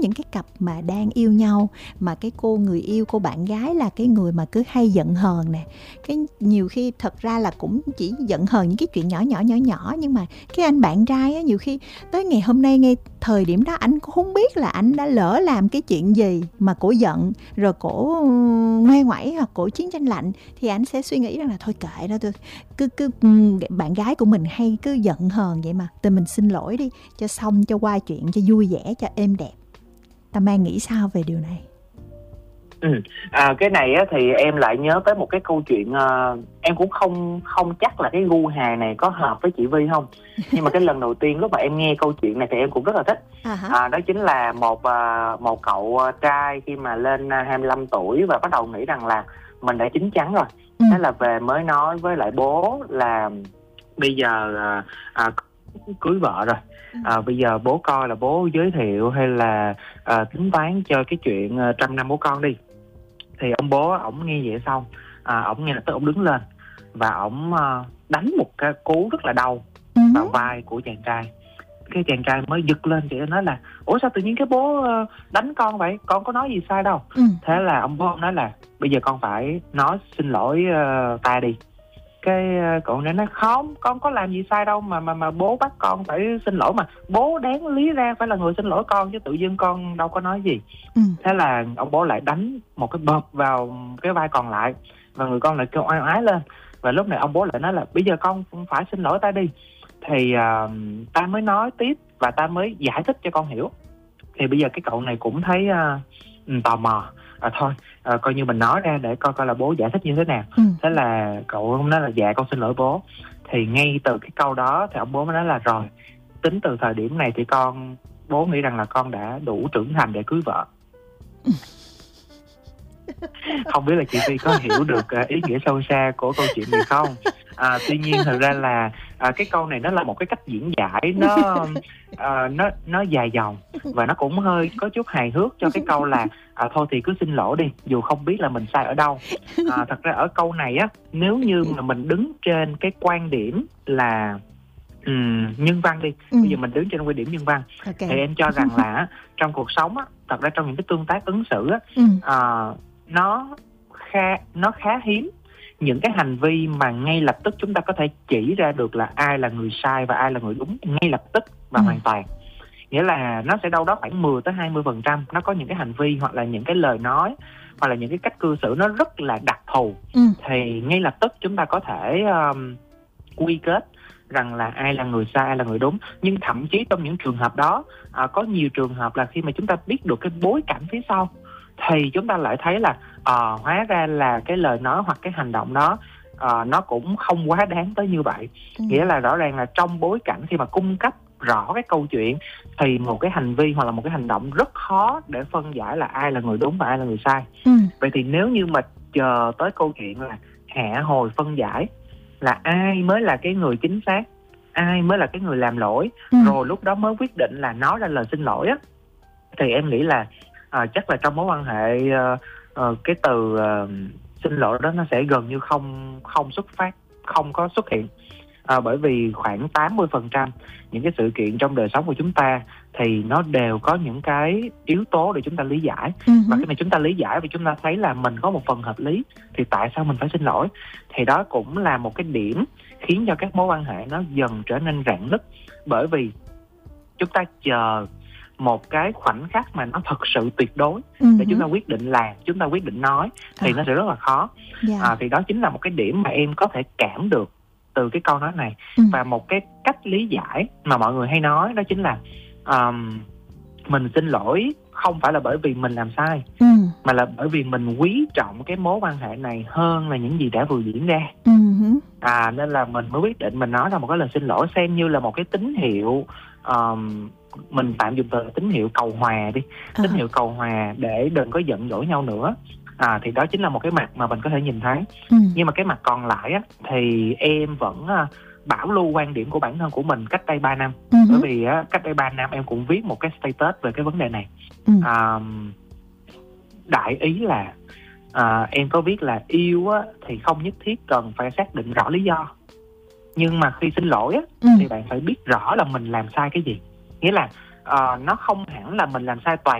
những cái cặp mà đang yêu nhau mà cái cô người yêu, cô bạn gái là cái người mà cứ hay giận hờn nè. Cái nhiều khi thật ra là cũng chỉ giận hờn những cái chuyện nhỏ nhưng mà cái anh bạn trai á, nhiều khi tới ngày hôm nay, ngay thời điểm đó anh cũng không biết là anh đã lỡ làm cái chuyện gì mà cổ giận, rồi cổ ngoe ngoẩy hoặc cổ chiến tranh lạnh, thì anh sẽ suy nghĩ rằng là thôi kệ đó, tôi cứ bạn gái của mình hay cứ giận hờn vậy mà, tụi mình xin lỗi đi cho xong, cho qua chuyện, cho vui vẻ, cho êm đẹp. Tâm An nghĩ sao về điều này? Cái này á, thì em lại nhớ tới một cái câu chuyện, em cũng không chắc là cái gu hài này có hợp với chị Vi không, nhưng mà cái lần đầu tiên lúc mà em nghe câu chuyện này thì em cũng rất là thích. Đó chính là một cậu trai khi mà lên 25 tuổi và bắt đầu nghĩ rằng là mình đã chín chắn rồi, thế là về mới nói với lại bố là bây giờ cưới vợ rồi, bây giờ bố coi là bố giới thiệu hay là tính toán cho cái chuyện 100 năm bố con đi. Thì ông bố ổng nghe vậy xong, ổng nghe là tức ổng đứng lên và ổng đánh một cái cú rất là đau vào vai của chàng trai. Cái chàng trai mới giật lên, chị nói là ủa sao tự nhiên cái bố đánh con vậy, con có nói gì sai đâu. Thế là ông bố nói là bây giờ con phải nói xin lỗi ta đi. Cái cậu nói không, con có làm gì sai đâu mà bố bắt con phải xin lỗi, mà bố đáng lý ra phải là người xin lỗi con chứ tự dưng con đâu có nói gì. Thế là ông bố lại đánh một cái bợp vào cái vai còn lại và người con lại kêu oai oái lên. Và lúc này ông bố lại nói là bây giờ con phải xin lỗi ta đi. Thì ta mới nói tiếp và ta mới giải thích cho con hiểu. Thì bây giờ cái cậu này cũng thấy tò mò, thôi coi như mình nói ra để coi là bố giải thích như thế nào. Thế là cậu nói là dạ con xin lỗi bố. Thì ngay từ cái câu đó thì ông bố mới nói là rồi, tính từ thời điểm này thì bố nghĩ rằng là con đã đủ trưởng thành để cưới vợ. Không biết là chị Vi có hiểu được ý nghĩa sâu xa của câu chuyện này không? Tuy nhiên thật ra là cái câu này nó là một cái cách diễn giải nó dài dòng và nó cũng hơi có chút hài hước cho cái câu là thôi thì cứ xin lỗi đi dù không biết là mình sai ở đâu. Thật ra ở câu này á, nếu như mà mình đứng trên cái quan điểm là nhân văn đi, bây giờ mình đứng trên quan điểm nhân văn, thì em cho rằng là trong cuộc sống á, thật ra trong những cái tương tác ứng xử á, nó khá hiếm những cái hành vi mà ngay lập tức chúng ta có thể chỉ ra được là ai là người sai và ai là người đúng ngay lập tức và hoàn toàn. Nghĩa là nó sẽ đâu đó khoảng 10-20%, nó có những cái hành vi hoặc là những cái lời nói hoặc là những cái cách cư xử nó rất là đặc thù, thì ngay lập tức chúng ta có thể quy kết rằng là ai là người sai, ai là người đúng. Nhưng thậm chí trong những trường hợp đó, có nhiều trường hợp là khi mà chúng ta biết được cái bối cảnh phía sau thì chúng ta lại thấy là hóa ra là cái lời nói hoặc cái hành động đó nó cũng không quá đáng tới như vậy. Nghĩa là rõ ràng là trong bối cảnh khi mà cung cấp rõ cái câu chuyện thì một cái hành vi hoặc là một cái hành động rất khó để phân giải là ai là người đúng và ai là người sai. Vậy thì nếu như mà chờ tới câu chuyện là hạ hồi phân giải là ai mới là cái người chính xác, ai mới là cái người làm lỗi, rồi lúc đó mới quyết định là nói ra lời xin lỗi á, thì em nghĩ là chắc là trong mối quan hệ cái từ xin lỗi đó nó sẽ gần như không có xuất hiện. Bởi vì khoảng 80% những cái sự kiện trong đời sống của chúng ta thì nó đều có những cái yếu tố để chúng ta lý giải. Và khi mà chúng ta lý giải và chúng ta thấy là mình có một phần hợp lý thì tại sao mình phải xin lỗi, thì đó cũng là một cái điểm khiến cho các mối quan hệ nó dần trở nên rạn nứt. Bởi vì chúng ta chờ một cái khoảnh khắc mà nó thật sự tuyệt đối để chúng ta quyết định làm, chúng ta quyết định nói thì nó sẽ rất là khó. Thì đó chính là một cái điểm mà em có thể cảm được từ cái câu nói này. Và một cái cách lý giải mà mọi người hay nói đó chính là mình xin lỗi không phải là bởi vì mình làm sai, mà là bởi vì mình quý trọng cái mối quan hệ này hơn là những gì đã vừa diễn ra. Nên là mình mới quyết định mình nói ra một cái lời xin lỗi, xem như là một cái tín hiệu, mình tạm dùng từ tín hiệu cầu hòa đi, tín hiệu cầu hòa để đừng có giận dỗi nhau nữa. Thì đó chính là một cái mặt mà mình có thể nhìn thấy. Nhưng mà cái mặt còn lại á, thì em vẫn bảo lưu quan điểm của bản thân của mình cách đây 3 năm. Bởi vì cách đây 3 năm em cũng viết một cái status về cái vấn đề này. Đại ý là em có viết là yêu á, thì không nhất thiết cần phải xác định rõ lý do, nhưng mà khi xin lỗi á, thì bạn phải biết rõ là mình làm sai cái gì. Nghĩa là nó không hẳn là mình làm sai toàn